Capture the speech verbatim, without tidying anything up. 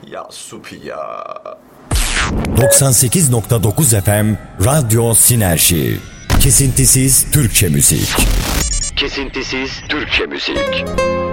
Ya Supi ya. doksan sekiz nokta dokuz F M Radyo Sinerji. Kesintisiz Türkçe müzik. Kesintisiz Türkçe müzik.